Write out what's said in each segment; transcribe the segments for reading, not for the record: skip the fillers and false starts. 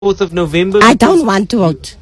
4th of November? I don't want to vote.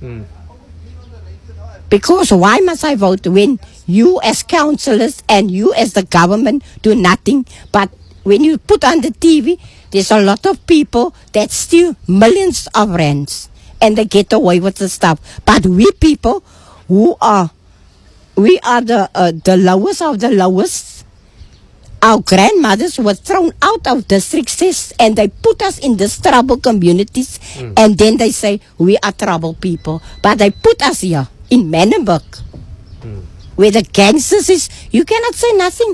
Because why must I vote when you as councillors and you as the government do nothing? But when you put on the TV, there's a lot of people that steal millions of rands and they get away with the stuff. But we people we are the lowest of the lowest. Our grandmothers were thrown out of districts and they put us in these trouble communities and then they say we are trouble people. But they put us here in Menenberg where the gangsters is, you cannot say nothing.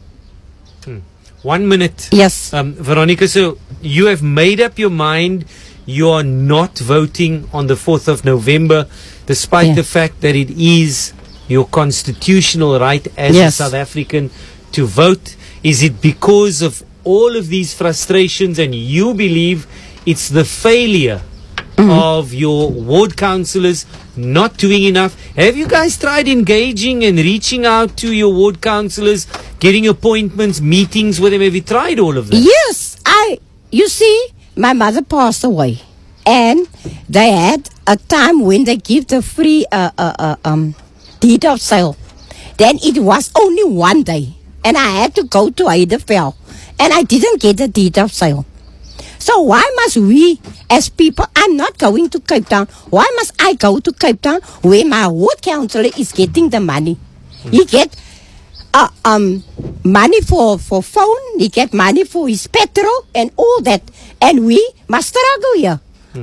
1 minute. Yes. Veronica, so you have made up your mind you are not voting on the 4th of November despite the fact that it is your constitutional right as a South African to vote. Is it because of all of these frustrations and you believe it's the failure of your ward councillors not doing enough? Have you guys tried engaging and reaching out to your ward councillors, getting appointments, meetings with them? Have you tried all of that? Yes, you see, my mother passed away and they had a time when they give the free deed of sale. Then it was only one day and I had to go to Heidelberg and I didn't get the deed of sale. So why must we as people, I'm not going to Cape Town, why must I go to Cape Town where my ward councillor is getting the money? He get money for phone, he get money for his petrol and all that, and we must struggle here.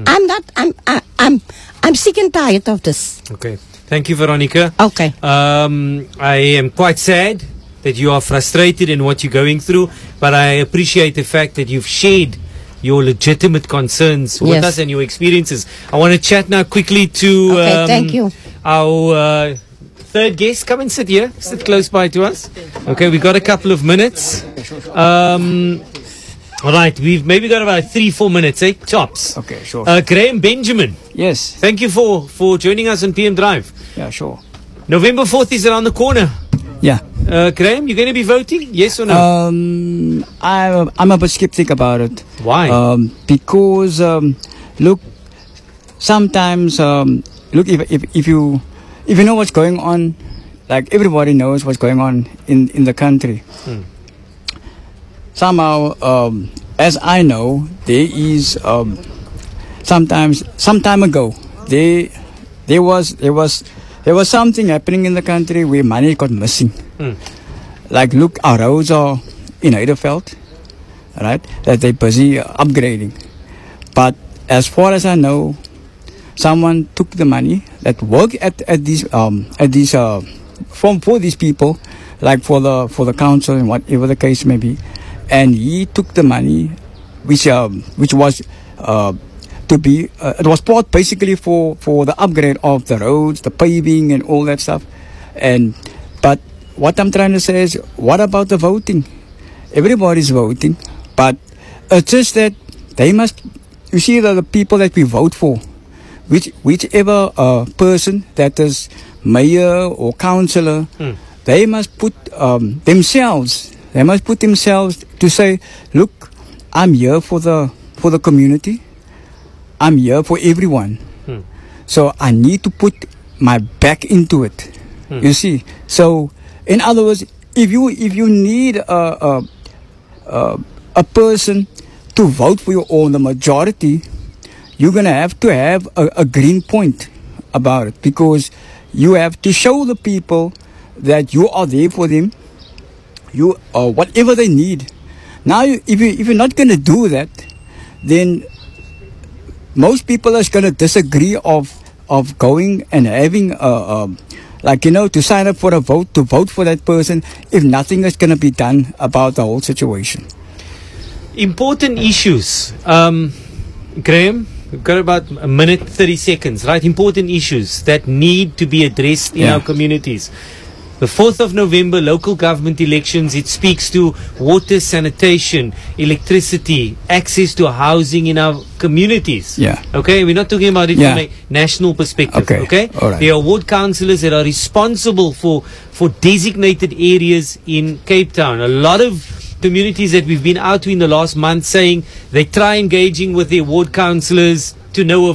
I'm sick and tired of this. Okay. Thank you, Veronica. Okay. I am quite sad that you are frustrated in what you're going through, but I appreciate the fact that you've shared your legitimate concerns with us and your experiences. I want to chat now quickly to thank you. Our third guest. Come and sit here. Sit close by to us. Okay, we've got a couple of minutes. All right, we've maybe got about 3-4 minutes, Chops. Okay, sure. Graham Benjamin. Yes. Thank you for joining us on PM Drive. Yeah, sure. November 4th is around the corner. Yeah. Graham, you're going to be voting? Yes or no? I'm a bit skeptic about it. Why? Because look, sometimes look, if you know what's going on, like everybody knows what's going on in the country. Somehow, as I know, there is some time ago there was something happening in the country where money got missing. Like, look, our roads are in Heidelberg, right? That they're busy upgrading. But as far as I know, someone took the money that worked at these for these people, like for the council and whatever the case may be, and he took the money, which was to be it was bought basically for the upgrade of the roads, the paving, and all that stuff. But what I'm trying to say is, what about the voting? Everybody's voting, but it's just that they must. You see, the people that we vote for, whichever person that is mayor or councillor, they must put themselves. They must put themselves to say, look, I'm here for the community. I'm here for everyone. So I need to put my back into it. You see. So in other words, if you need a person to vote for you, or the majority, you're gonna have to have a green point about it, because you have to show the people that you are there for them. You whatever they need. Now, if you're not gonna do that, then most people are gonna disagree of going and having to sign up for a vote, to vote for that person, if nothing is going to be done about the whole situation. Important issues. Graham, we've got about a minute, 30 seconds, right? Important issues that need to be addressed in our communities. The 4th of November, local government elections, it speaks to water, sanitation, electricity, access to housing in our communities. Yeah. Okay, we're not talking about it from a national perspective. Okay. All right. There are ward councillors that are responsible for designated areas in Cape Town. A lot of communities that we've been out to in the last month saying they try engaging with their ward councillors to know